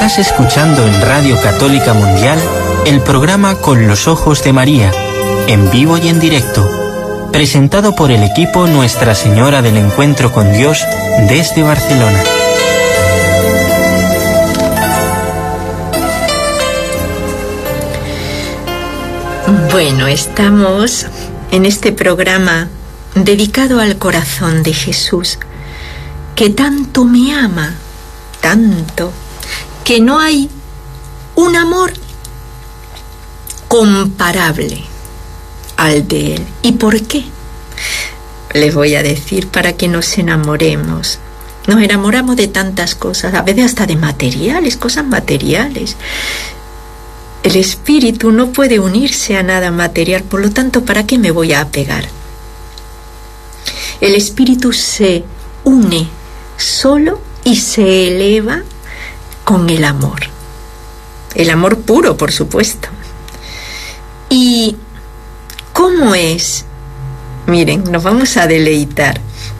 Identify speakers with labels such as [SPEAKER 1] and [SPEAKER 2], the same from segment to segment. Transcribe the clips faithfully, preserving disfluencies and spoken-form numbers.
[SPEAKER 1] Estás escuchando en Radio Católica Mundial el programa Con los Ojos de María, en vivo y en directo, presentado por el equipo Nuestra Señora del Encuentro con Dios desde Barcelona.
[SPEAKER 2] Bueno, estamos en este programa dedicado al corazón de Jesús, que tanto me ama, tanto, que no hay un amor comparable al de Él. ¿Y por qué? Les voy a decir, para que nos enamoremos. Nos enamoramos de tantas cosas, a veces hasta de materiales, cosas materiales. El espíritu no puede unirse a nada material, por lo tanto, ¿para qué me voy a apegar? El espíritu se une solo y se eleva con el amor. El amor puro, por supuesto. ¿Y cómo es? Miren, nos vamos a deleitar.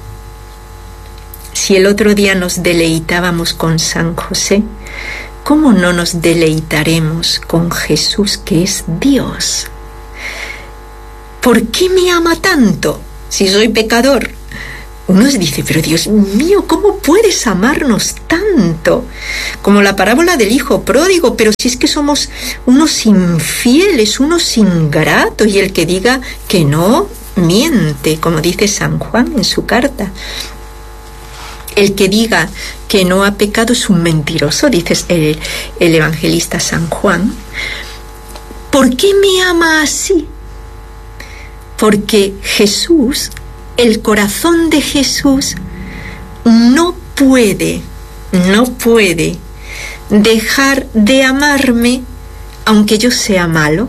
[SPEAKER 2] Si el otro día nos deleitábamos con San José, ¿cómo no nos deleitaremos con Jesús, que es Dios? ¿Por qué me ama tanto si soy pecador? Uno dice, pero Dios mío, ¿cómo puedes amarnos tanto? Como la parábola del hijo pródigo, pero si es que somos unos infieles, unos ingratos, y el que diga que no, miente, como dice San Juan en su carta. El que diga que no ha pecado es un mentiroso, dice el, el evangelista San Juan. ¿Por qué me ama así? Porque Jesús, el corazón de Jesús, no puede, no puede dejar de amarme aunque yo sea malo.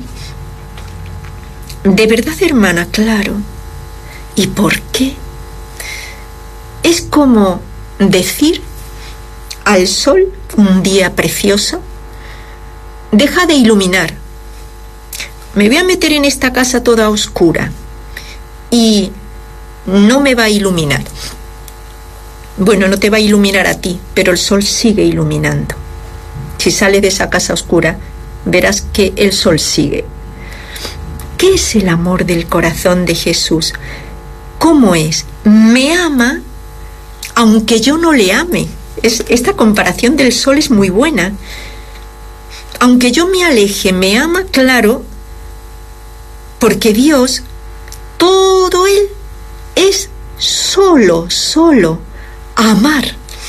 [SPEAKER 2] De verdad, hermana, claro. ¿Y por qué? Es como decir al sol, un día precioso, deja de iluminar. Me voy a meter en esta casa toda oscura y no me va a iluminar. Bueno, no te va a iluminar a ti, pero el sol sigue iluminando. Si sales de esa casa oscura, verás que el sol sigue. ¿Qué es el amor del corazón de Jesús? ¿Cómo es? Me ama aunque yo no le ame. Es, esta comparación del sol es muy buena. Aunque yo me aleje, me ama, claro, porque Dios, todo Él es solo, solo amar.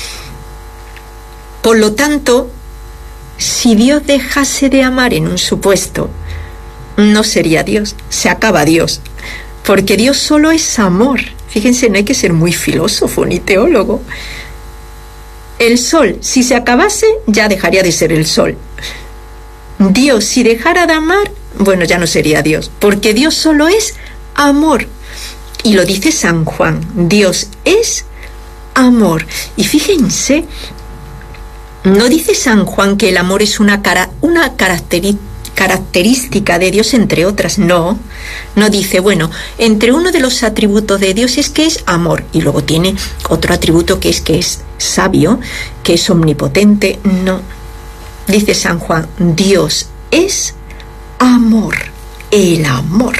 [SPEAKER 2] Por lo tanto, si Dios dejase de amar en un supuesto, no sería Dios, se acaba Dios, porque Dios solo es amor. Fíjense, no hay que ser muy filósofo ni teólogo. El sol, si se acabase, ya dejaría de ser el sol. Dios, si dejara de amar, bueno, ya no sería Dios, porque Dios solo es amor. Y lo dice San Juan, Dios es amor. Y fíjense, no dice San Juan que el amor es una, cara, una característica, característica de Dios entre otras, no, no dice, bueno, entre uno de los atributos de Dios es que es amor, y luego tiene otro atributo que es que es sabio, que es omnipotente, no. Dice San Juan, Dios es amor, el amor.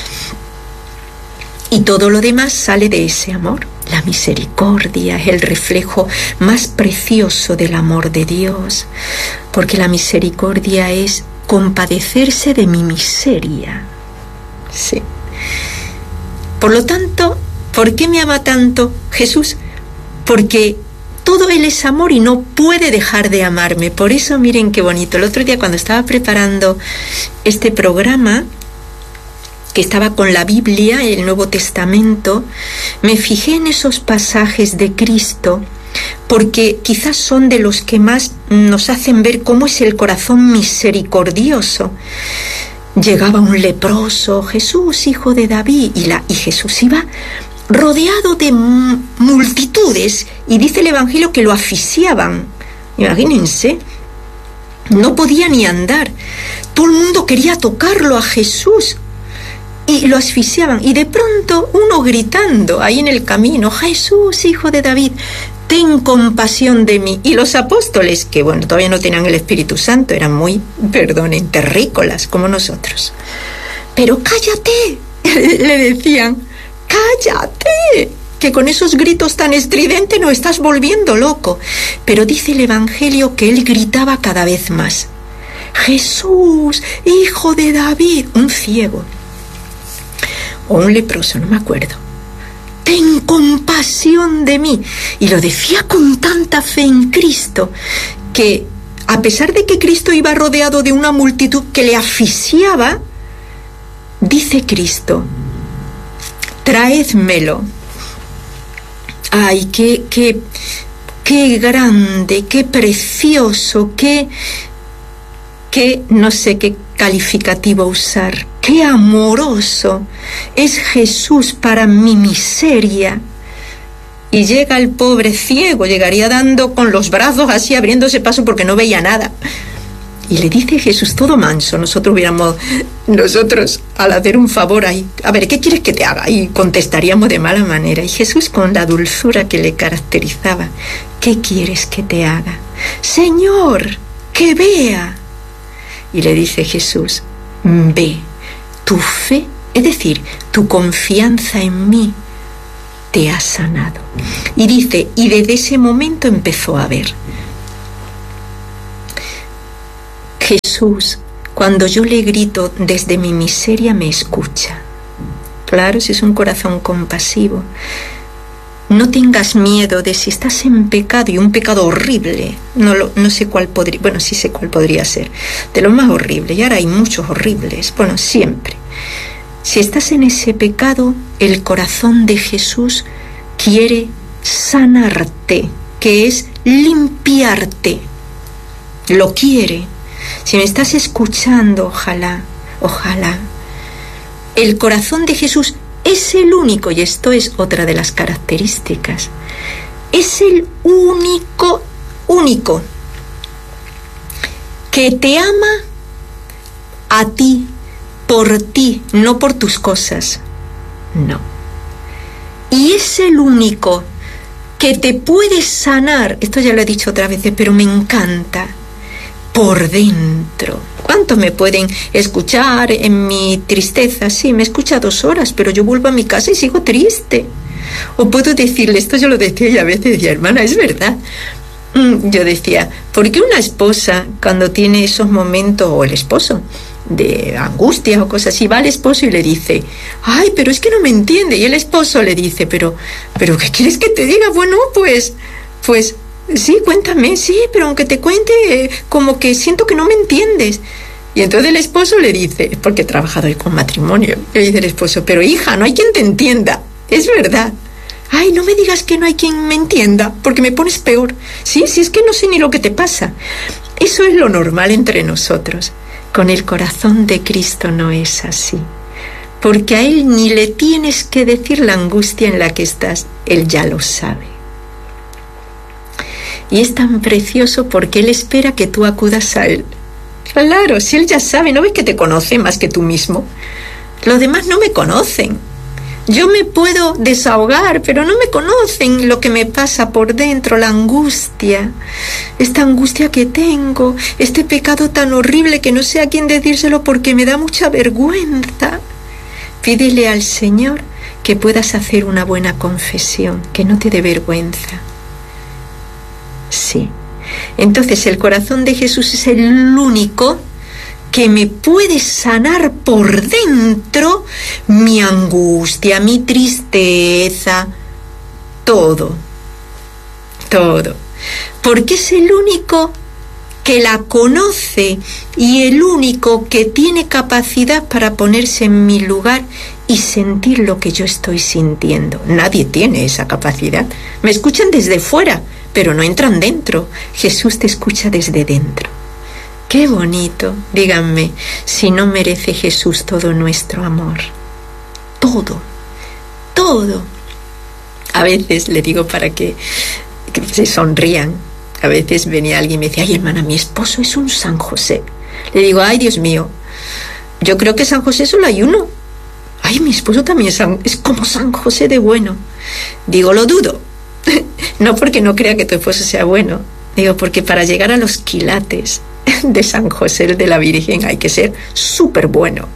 [SPEAKER 2] Y todo lo demás sale de ese amor. La misericordia es el reflejo más precioso del amor de Dios, porque la misericordia es compadecerse de mi miseria. Sí. Por lo tanto, ¿por qué me ama tanto Jesús? Porque todo Él es amor y no puede dejar de amarme. Por eso, miren qué bonito. El otro día, cuando estaba preparando este programa, que estaba con la Biblia, el Nuevo Testamento, me fijé en esos pasajes de Cristo, porque quizás son de los que más nos hacen ver cómo es el corazón misericordioso. Llegaba un leproso, Jesús, hijo de David, y, la, y Jesús iba rodeado de multitudes, y dice el Evangelio que lo asfixiaban. Imagínense, no podía ni andar. Todo el mundo quería tocarlo a Jesús, y lo asfixiaban. Y de pronto uno gritando ahí en el camino, Jesús, hijo de David, ten compasión de mí. Y los apóstoles, que bueno, todavía no tenían el Espíritu Santo, eran muy, perdonen, terrícolas como nosotros. Pero cállate, le decían, cállate, que con esos gritos tan estridentes nos estás volviendo loco. Pero dice el Evangelio que él gritaba cada vez más: Jesús, hijo de David, un ciego o un leproso, no me acuerdo, ten compasión de mí. Y lo decía con tanta fe en Cristo que, a pesar de que Cristo iba rodeado de una multitud que le asfixiaba, dice Cristo: traédmelo. Ay, qué, qué, qué grande, qué precioso, qué, qué, no sé qué calificativo usar, qué amoroso es Jesús para mi miseria. Y llega el pobre ciego, llegaría dando con los brazos así, abriéndose paso porque no veía nada. Y le dice Jesús, todo manso, nosotros hubiéramos, nosotros al hacer un favor ahí, a ver, ¿qué quieres que te haga? Y contestaríamos de mala manera. Y Jesús, con la dulzura que le caracterizaba, ¿qué quieres que te haga? Señor, que vea. Y le dice Jesús, ve, tu fe, es decir, tu confianza en mí te ha sanado. Y dice, y desde ese momento empezó a ver. Jesús, cuando yo le grito desde mi miseria, me escucha. Claro, si es un corazón compasivo. No tengas miedo de si estás en pecado, y un pecado horrible, no, lo, no sé cuál podría, bueno, sí sé cuál podría ser, de lo más horrible, y ahora hay muchos horribles, bueno, siempre. Si estás en ese pecado, el corazón de Jesús quiere sanarte, que es limpiarte, lo quiere. Si me estás escuchando, ojalá, ojalá, el corazón de Jesús es el único, y esto es otra de las características, es el único, único, que te ama a ti, por ti, no por tus cosas, no. Y es el único que te puede sanar, esto ya lo he dicho otras veces, pero me encanta, por dentro. ¿Cuántos me pueden escuchar en mi tristeza? Sí, me escucha dos horas, pero yo vuelvo a mi casa y sigo triste. O puedo decirle, esto yo lo decía y a veces decía, hermana, es verdad. Yo decía, ¿por qué una esposa cuando tiene esos momentos, o el esposo, de angustia o cosas así, va al esposo y le dice, ay, pero es que no me entiende? Y el esposo le dice, pero, pero ¿qué quieres que te diga? Bueno, pues, pues, sí, cuéntame, sí, pero aunque te cuente, eh, como que siento que no me entiendes. Y entonces el esposo le dice, es porque he trabajado hoy con matrimonio, le dice el esposo, pero hija, no hay quien te entienda, es verdad. Ay, no me digas que no hay quien me entienda, porque me pones peor. Sí, sí, es que no sé ni lo que te pasa. Eso es lo normal entre nosotros. Con el corazón de Cristo no es así, porque a Él ni le tienes que decir la angustia en la que estás, Él ya lo sabe. Y es tan precioso porque Él espera que tú acudas a Él. Claro, si Él ya sabe, ¿no ves que te conoce más que tú mismo? Los demás no me conocen. Yo me puedo desahogar, pero no me conocen lo que me pasa por dentro, la angustia, esta angustia que tengo, este pecado tan horrible que no sé a quién decírselo porque me da mucha vergüenza. Pídele al Señor que puedas hacer una buena confesión, que no te dé vergüenza. Sí. Entonces el corazón de Jesús es el único que me puede sanar por dentro mi angustia, mi tristeza, todo, todo. Porque es el único que la conoce y el único que tiene capacidad para ponerse en mi lugar y sentir lo que yo estoy sintiendo. Nadie tiene esa capacidad. Me escuchan desde fuera, pero no entran dentro. Jesús te escucha desde dentro. Qué bonito, díganme, si no merece Jesús todo nuestro amor. Todo, todo. A veces le digo para que, que se sonrían. A veces venía alguien y me decía, ay, hermana, mi esposo es un San José. Le digo, ay, Dios mío, yo creo que San José solo hay uno. Ay, mi esposo también es, San, es como San José de bueno. Digo, lo dudo. No porque no crea que tu esposo sea bueno, digo, porque para llegar a los quilates de San José de la Virgen hay que ser súper bueno.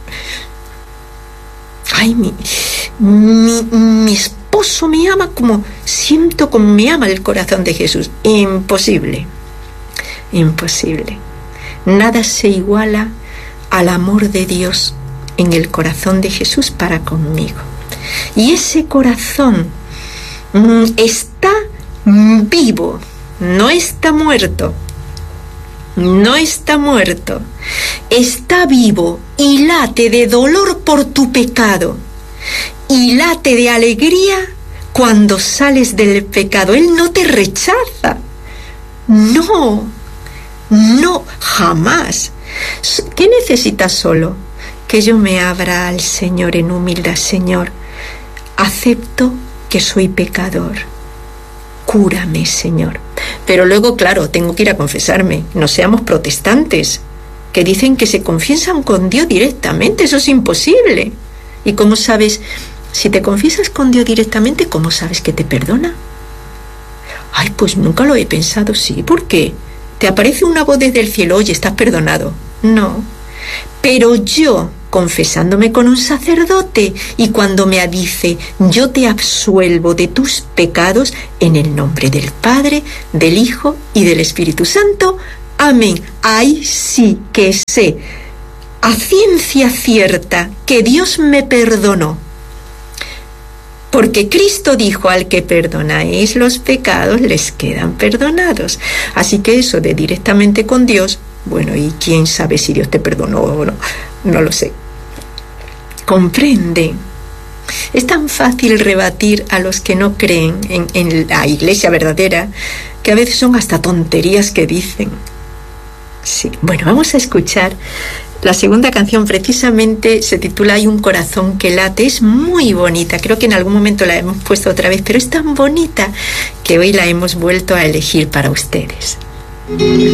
[SPEAKER 2] Ay, mi, mi, mi esposo me ama como, siento como me ama el corazón de Jesús. Imposible, imposible. Nada se iguala al amor de Dios en el corazón de Jesús para conmigo. Y ese corazón mm, está vivo, no está muerto. No está muerto, está vivo y late de dolor por tu pecado y late de alegría cuando sales del pecado. Él no te rechaza, no, no, jamás. ¿Qué necesitas solo? Que yo me abra al Señor en humildad. Señor, acepto que soy pecador, cúrame, Señor. Pero luego, claro, tengo que ir a confesarme. No seamos protestantes, que dicen que se confiesan con Dios directamente. Eso es imposible. ¿Y cómo sabes? Si te confiesas con Dios directamente, ¿cómo sabes que te perdona? Ay, pues nunca lo he pensado. Sí, ¿por qué? ¿Te aparece una voz desde el cielo? Oye, estás perdonado. No. Pero yo, confesándome con un sacerdote, y cuando me dice, yo te absuelvo de tus pecados en el nombre del Padre, del Hijo y del Espíritu Santo, amén. Ahí sí que sé a ciencia cierta que Dios me perdonó. Porque Cristo dijo, al que perdonáis los pecados, les quedan perdonados. Así que eso de directamente con Dios, bueno, ¿y quién sabe si Dios te perdonó o no? No lo sé. Comprende. Es tan fácil rebatir a los que no creen en, en la iglesia verdadera, que a veces son hasta tonterías que dicen. Sí. Bueno, vamos a escuchar la segunda canción. Precisamente se titula Hay un corazón que late. Es muy bonita. Creo que en algún momento la hemos puesto otra vez, pero es tan bonita que hoy la hemos vuelto a elegir para ustedes.